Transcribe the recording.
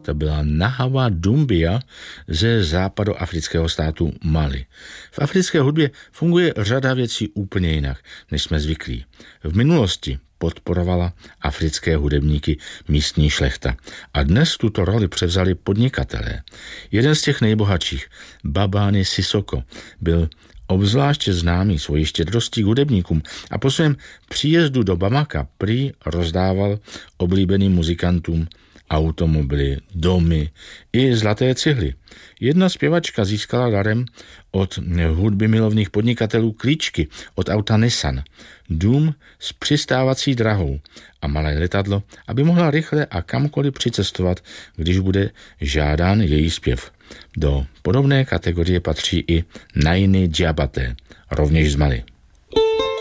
To byla Nahawa Doumbia ze západoafrického státu Mali. V africké hudbě funguje řada věcí úplně jinak, než jsme zvyklí. V minulosti podporovala africké hudebníky místní šlechta a dnes tuto roli převzali podnikatelé. Jeden z těch nejbohatších, Babani Sissoko, byl obzvláště známý svojí štědrostí k hudebníkům a po svém příjezdu do Bamaka prý rozdával oblíbeným muzikantům automobily, domy i zlaté cihly. Jedna zpěvačka získala darem od hudby milovných podnikatelů klíčky od auta Nissan, dům s přistávací drahou a malé letadlo, aby mohla rychle a kamkoliv přicestovat, když bude žádán její zpěv. Do podobné kategorie patří i Nainy Diabaté, rovněž z Mali.